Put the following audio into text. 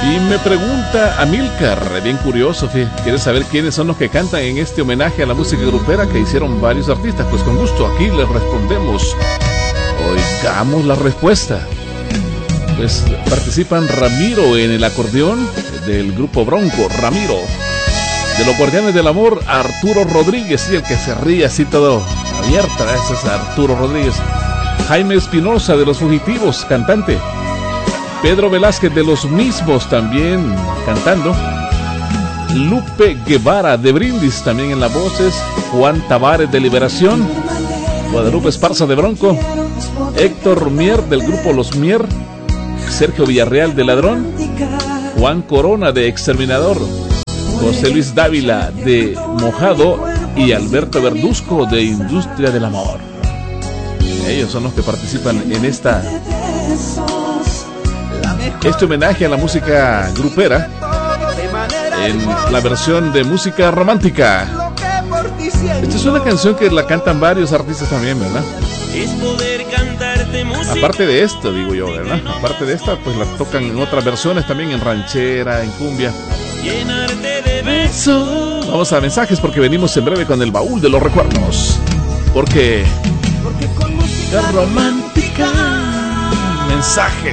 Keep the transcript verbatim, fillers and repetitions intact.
Y me pregunta Amilcar, bien curioso, ¿quiere saber quiénes son los que cantan en este homenaje a la música grupera que hicieron varios artistas? Pues con gusto, aquí les respondemos. Oigamos la respuesta. Pues participan Ramiro en el acordeón del grupo Bronco, Ramiro. De los Guardianes del Amor, Arturo Rodríguez, sí, el que se ríe así todo abierta, ese es Arturo Rodríguez. Jaime Espinosa de Los Fugitivos, cantante. Pedro Velázquez de Los Mismos, también cantando. Lupe Guevara de Brindis, también en las voces. Juan Tavares de Liberación. Guadalupe Esparza de Bronco. Héctor Mier del grupo Los Mier. Sergio Villarreal de Ladrón. Juan Corona de Exterminador. José Luis Dávila de Mojado. Y Alberto Verduzco de Industria del Amor. Ellos son los que participan en esta este homenaje a la música grupera en la versión de música romántica. Esta es una canción que la cantan varios artistas también, ¿verdad? Aparte de esto, digo yo, ¿verdad? Aparte de esta, pues la tocan en otras versiones también, en ranchera, en cumbia. Vamos a mensajes porque venimos en breve con el baúl de los recuerdos. Porque, porque con música romántica. Mensajes.